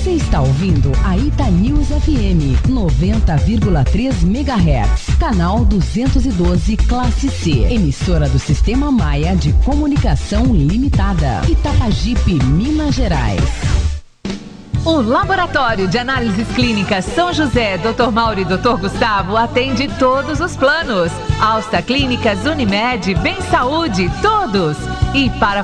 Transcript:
Você está ouvindo a Itanews FM 90,3 MHz, canal 212, classe C, emissora do Sistema Maia de Comunicação Limitada, Itapajipe, Minas Gerais. O Laboratório de Análises Clínicas São José, Dr. Mauro e Dr. Gustavo atende todos os planos. Alsta Clínicas, Unimed, Bem Saúde, todos. E para